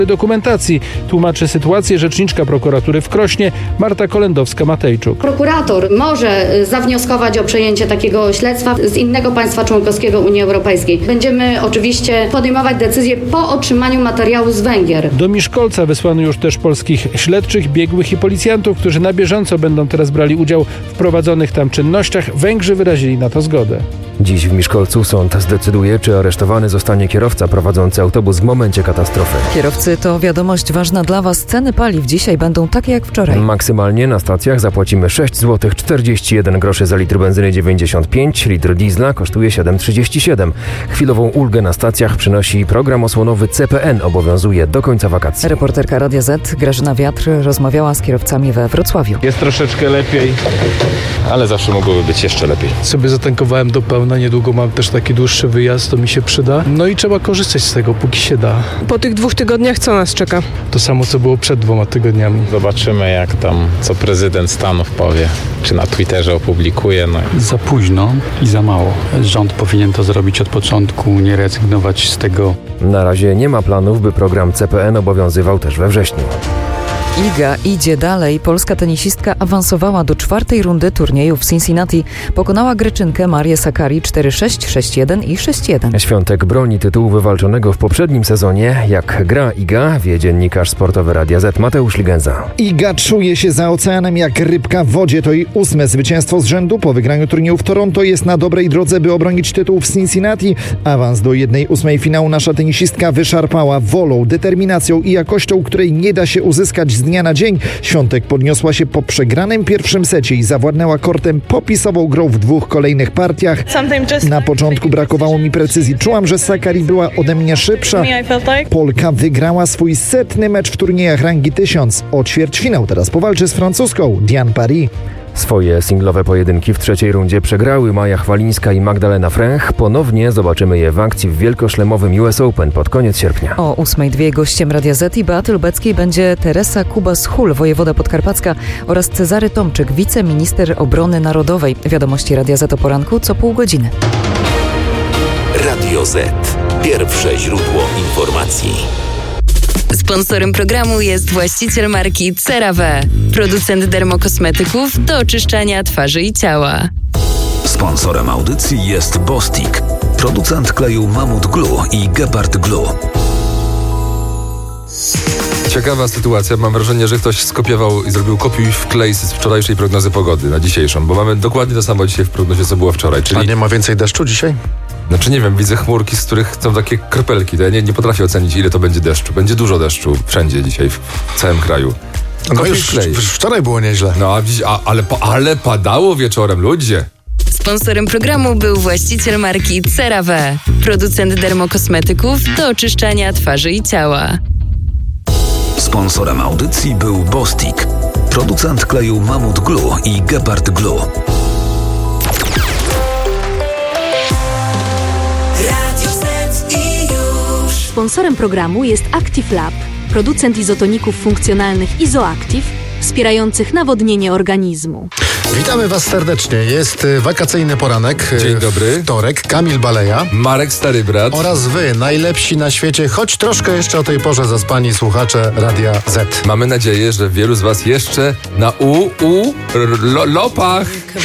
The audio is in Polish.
dokumentacji. Tłumaczy sytuację rzeczniczka prokuratury w Krośnie Marta Kolendowska-Matejczuk. Prokurator może zawnioskować o przejęcie takiego śledztwa z innego państwa członkowskiego Unii Europejskiej. Będziemy oczywiście podejmować decyzję po otrzymaniu materiału z Węgier. Do Miszkolca wysłano już też polskich śledczych, biegłych i policjantów, którzy na bieżąco będą teraz brali udział w prowadzonych tam czynnościach. Węgrzy wyrazili na to zgodę. Dziś w Miszkolcu sąd zdecyduje, czy aresztowany zostanie kierowca prowadzący autobus w momencie katastrofy. Kierowcy, to wiadomość ważna dla Was. Ceny paliw dzisiaj będą takie jak wczoraj. Maksymalnie na stacjach zapłacimy 6 zł 41 groszy za litr benzyny 95, litr diesla kosztuje 7,37. Chwilową ulgę na stacjach przynosi program osłonowy CPN, obowiązuje do końca wakacji. Reporterka Radia Z Grażyna Wiatr rozmawiała z kierowcami we Wrocławiu. Jest troszeczkę lepiej, ale zawsze mogłoby być jeszcze lepiej. Sobie zatankowałem do pełna, niedługo mam też taki dłuższy wyjazd, to mi się przyda. No i trzeba korzystać z tego, póki się da. Po tych 2 tygodniach co nas czeka? To samo, co było przed 2 tygodniami. Zobaczymy, jak tam, co prezydent Stanów powie, czy na Twitterze opublikuje. Za późno i za mało. Rząd powinien to zrobić od początku, nie rezygnować z tego. Na razie nie ma planów, by program CPN obowiązywał też we wrześniu. Iga idzie dalej. Polska tenisistka awansowała do 4. rundy turnieju w Cincinnati. Pokonała Greczynkę Marię Sakkari 4-6, 6-1 i 6-1. Świątek broni tytułu wywalczonego w poprzednim sezonie. Jak gra Iga, wie dziennikarz sportowy Radia Z Mateusz Ligenza. Iga czuje się za oceanem jak rybka w wodzie. To jej 8. zwycięstwo z rzędu. Po wygraniu turnieju w Toronto jest na dobrej drodze, by obronić tytuł w Cincinnati. Awans do 1/8 finału nasza tenisistka wyszarpała wolą, determinacją i jakością, której nie da się uzyskać z dnia na dzień. Świątek podniosła się po przegranym pierwszym secie i zawładnęła kortem popisową grą w 2 kolejnych partiach. Na początku brakowało mi precyzji. Czułam, że Sakkari była ode mnie szybsza. Polka wygrała swój 100. mecz w turniejach rangi 1000. O ćwierćfinał teraz powalczy z francuską Diane Paris. Swoje singlowe pojedynki w 3. rundzie przegrały Maja Chwalińska i Magdalena Fręch. Ponownie zobaczymy je w akcji w wielkoszlemowym US Open pod koniec sierpnia. O 8:02 gościem Radia Z i Beaty Lubeckiej będzie Teresa Kubas-Hul, wojewoda podkarpacka, oraz Cezary Tomczyk, wiceminister obrony narodowej. Wiadomości Radia Z o poranku co pół godziny. Radio Z. Pierwsze źródło informacji. Sponsorem programu jest właściciel marki CeraVe, producent dermokosmetyków do oczyszczania twarzy i ciała. Sponsorem audycji jest Bostik, producent kleju Mamut Glue i Gepard Glue. Ciekawa sytuacja. Mam wrażenie, że ktoś skopiował i zrobił kopiuj wklej z wczorajszej prognozy pogody na dzisiejszą, bo mamy dokładnie to samo dzisiaj w prognozie, co było wczoraj. Czyli... A nie ma więcej deszczu dzisiaj? Znaczy nie wiem, widzę chmurki, z których są takie kropelki. To ja nie potrafię ocenić, ile to będzie deszczu. Będzie dużo deszczu wszędzie dzisiaj, w całym kraju. No już wczoraj było nieźle. No, ale padało wieczorem, ludzie. Sponsorem programu był właściciel marki CeraVe, producent dermokosmetyków do oczyszczania twarzy i ciała. Sponsorem audycji był Bostik, producent kleju Mamut Glue i Gepard Glue. Sponsorem programu jest Active Lab, producent izotoników funkcjonalnych Izoactive, wspierających nawodnienie organizmu. Witamy Was serdecznie. Jest wakacyjny poranek. Dzień dobry. Wtorek. Kamil Baleja. Marek Stary Brat. Oraz Wy, najlepsi na świecie, choć troszkę jeszcze o tej porze zaspani słuchacze Radia Z. Mamy nadzieję, że wielu z Was jeszcze na lopach